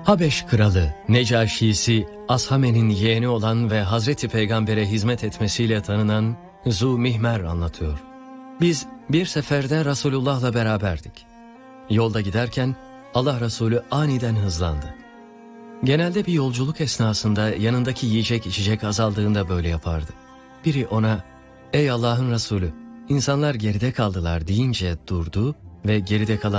Habeş kralı Necaşi'si Ashame'nin yeğeni olan ve Hazreti Peygamber'e hizmet etmesiyle tanınan Zumihmer anlatıyor. Biz bir seferde Resulullah'la beraberdik. Yolda giderken Allah Resulü aniden hızlandı. Genelde bir yolculuk esnasında yanındaki yiyecek içecek azaldığında böyle yapardı. Biri ona "Ey Allah'ın Resulü, insanlar geride kaldılar" deyince durdu ve geride kalan